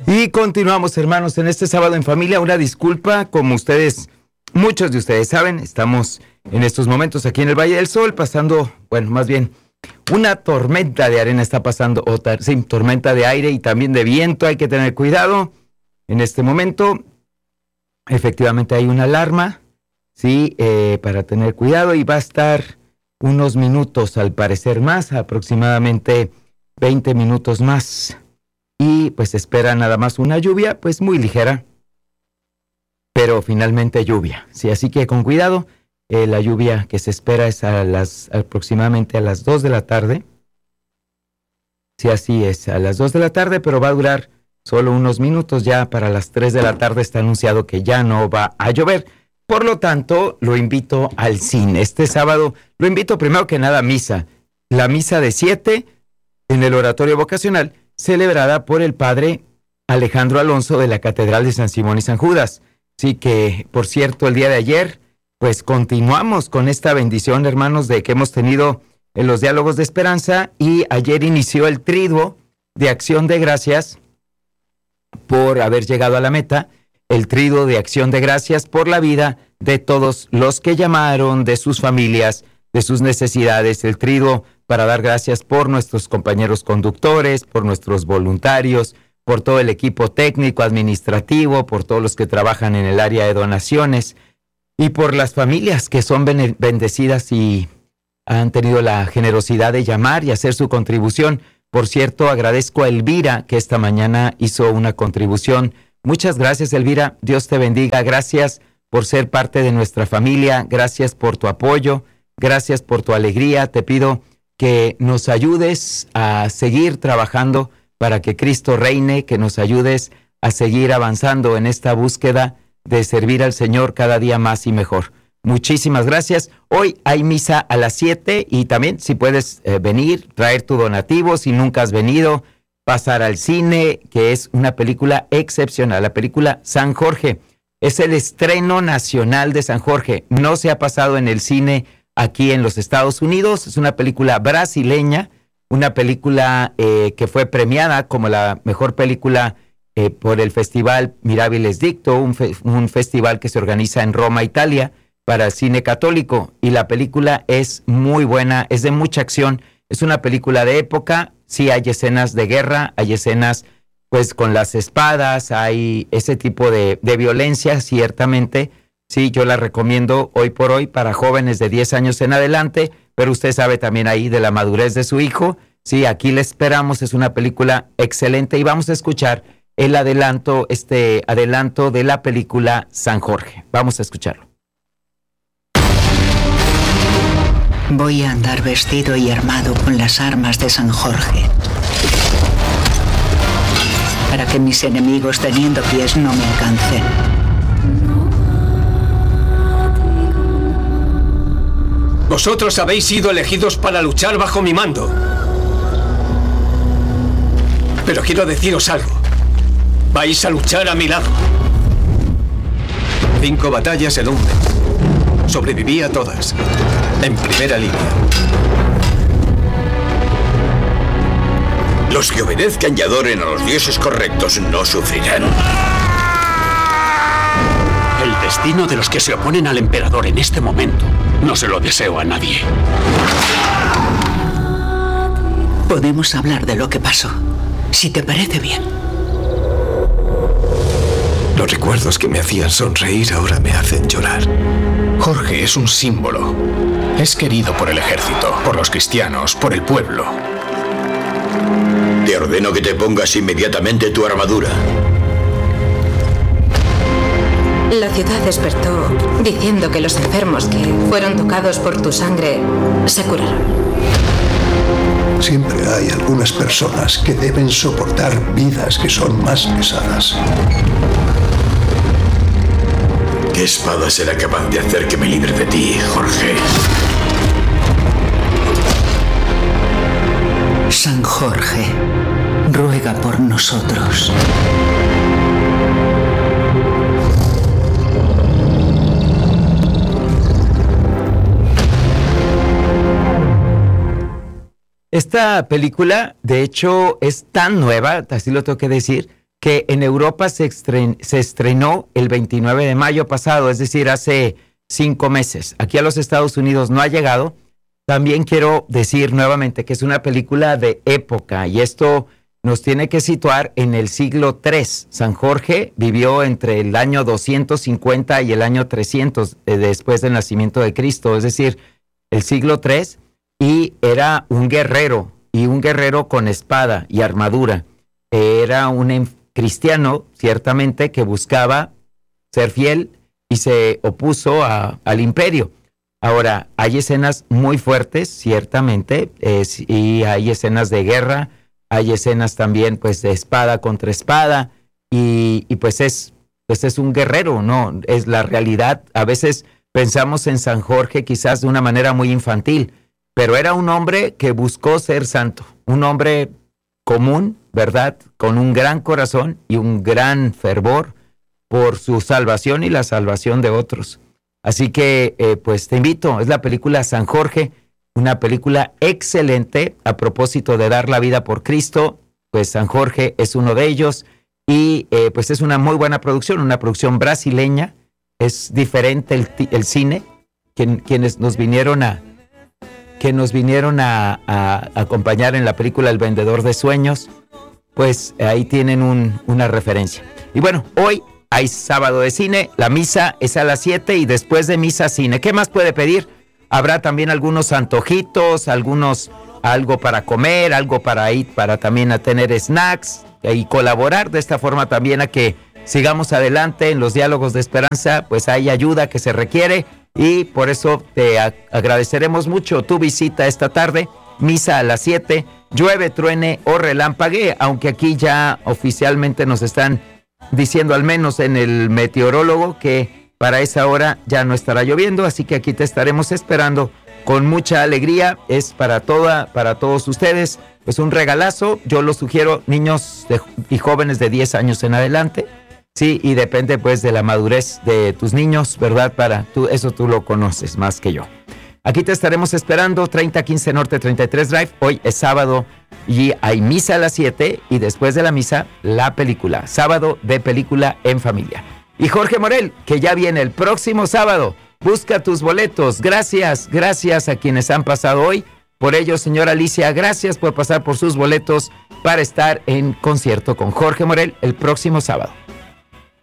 Y continuamos, hermanos, en este sábado en familia. Una disculpa, como muchos de ustedes saben, estamos en estos momentos aquí en el Valle del Sol pasando, bueno, más bien, una tormenta de arena está pasando, tormenta de aire y también de viento. Hay que tener cuidado en este momento. Efectivamente hay una alarma, sí, para tener cuidado, y va a estar unos minutos, al parecer más, aproximadamente 20 minutos más. Y pues espera nada más una lluvia, pues muy ligera, pero finalmente lluvia. Sí, así que con cuidado. La lluvia que se espera es aproximadamente a las 2 de la tarde. Sí, así es, a las 2 de la tarde, pero va a durar solo unos minutos. Ya para las 3 de la tarde está anunciado que ya no va a llover. Por lo tanto, lo invito al cine. Este sábado lo invito primero que nada a misa. La misa de 7 en el oratorio vocacional, celebrada por el padre Alejandro Alonso de la Catedral de San Simón y San Judas. Sí, que por cierto, el día de ayer, pues continuamos con esta bendición, hermanos, de que hemos tenido en los diálogos de esperanza, y ayer inició el triduo de acción de gracias por haber llegado a la meta, el triduo de acción de gracias por la vida de todos los que llamaron, de sus familias, de sus necesidades, el triduo para dar gracias por nuestros compañeros conductores, por nuestros voluntarios, por todo el equipo técnico, administrativo, por todos los que trabajan en el área de donaciones y por las familias que son bendecidas y han tenido la generosidad de llamar y hacer su contribución. Por cierto, agradezco a Elvira, que esta mañana hizo una contribución. Muchas gracias, Elvira. Dios te bendiga. Gracias por ser parte de nuestra familia. Gracias por tu apoyo. Gracias por tu alegría. Te pido que nos ayudes a seguir trabajando para que Cristo reine, que nos ayudes a seguir avanzando en esta búsqueda de servir al Señor cada día más y mejor. Muchísimas gracias. Hoy hay misa a las 7 y también si puedes venir, traer tu donativo, si nunca has venido, pasar al cine, que es una película excepcional, la película San Jorge. Es el estreno nacional de San Jorge. No se ha pasado en el cine aquí en los Estados Unidos. Es una película brasileña, una película que fue premiada como la mejor película por el Festival Mirabilis Dicto, un festival que se organiza en Roma, Italia, para el cine católico. Y la película es muy buena, es de mucha acción, es una película de época. Sí hay escenas de guerra, hay escenas pues con las espadas, hay ese tipo de violencia, ciertamente. Sí, yo la recomiendo hoy por hoy para jóvenes de 10 años en adelante, pero usted sabe también ahí de la madurez de su hijo. Sí, aquí le esperamos, es una película excelente y vamos a escuchar el adelanto de la película San Jorge. Vamos a escucharlo. Voy a andar vestido y armado con las armas de San Jorge, para que mis enemigos teniendo pies no me alcancen. Vosotros habéis sido elegidos para luchar bajo mi mando. Pero quiero deciros algo. Vais a luchar a mi lado. 5 batallas en un mes. Sobreviví a todas. En primera línea. Los que obedezcan y adoren a los dioses correctos no sufrirán. El destino de los que se oponen al emperador en este momento no se lo deseo a nadie. Podemos hablar de lo que pasó, si te parece bien. Los recuerdos que me hacían sonreír ahora me hacen llorar. Jorge es un símbolo. Es querido por el ejército, por los cristianos, por el pueblo. Te ordeno que te pongas inmediatamente tu armadura. La ciudad despertó diciendo que los enfermos que fueron tocados por tu sangre se curaron. Siempre hay algunas personas que deben soportar vidas que son más pesadas. ¿Qué espada será capaz de hacer que me libre de ti, Jorge? San Jorge, ruega por nosotros. Esta película, de hecho, es tan nueva, así lo tengo que decir, que en Europa se estrenó el 29 de mayo pasado, es decir, hace 5 meses. Aquí a los Estados Unidos no ha llegado. También quiero decir nuevamente que es una película de época y esto nos tiene que situar en el siglo III. San Jorge vivió entre el año 250 y el año 300 después del nacimiento de Cristo, es decir, el siglo III, y era un guerrero, y un guerrero con espada y armadura. Era un cristiano, ciertamente, que buscaba ser fiel y se opuso al imperio. Ahora, hay escenas muy fuertes, ciertamente, y hay escenas de guerra, hay escenas también pues de espada contra espada, y pues es un guerrero, ¿no? Es la realidad. A veces pensamos en San Jorge quizás de una manera muy infantil, pero era un hombre que buscó ser santo, un hombre común, ¿verdad? Con un gran corazón y un gran fervor por su salvación y la salvación de otros. Así que, pues te invito, es la película San Jorge, una película excelente a propósito de dar la vida por Cristo, pues San Jorge es uno de ellos y pues es una muy buena producción, una producción brasileña, es diferente el cine, quienes nos vinieron a acompañar en la película El Vendedor de Sueños, pues ahí tienen una referencia. Y bueno, hoy hay sábado de cine, la misa es a las 7 y después de misa cine. ¿Qué más puede pedir? Habrá también algunos antojitos, algo para comer, algo para ir, para también a tener snacks y colaborar de esta forma también a que sigamos adelante en los diálogos de esperanza, pues hay ayuda que se requiere y por eso te agradeceremos mucho tu visita esta tarde, misa a las 7, llueve, truene o relampaguee, aunque aquí ya oficialmente nos están diciendo al menos en el meteorólogo que para esa hora ya no estará lloviendo, así que aquí te estaremos esperando con mucha alegría. Es para todos ustedes, pues un regalazo. Yo lo sugiero, niños y jóvenes de 10 años en adelante, sí, y depende pues de la madurez de tus niños, ¿verdad? Eso tú lo conoces más que yo. Aquí te estaremos esperando, 3015 Norte 33 Drive. Hoy es sábado y hay misa a las 7 y después de la misa, la película. Sábado de película en familia. Y Jorge Morel, que ya viene el próximo sábado. Busca tus boletos. Gracias a quienes han pasado hoy. Por ello, señora Alicia, gracias por pasar por sus boletos para estar en concierto con Jorge Morel el próximo sábado.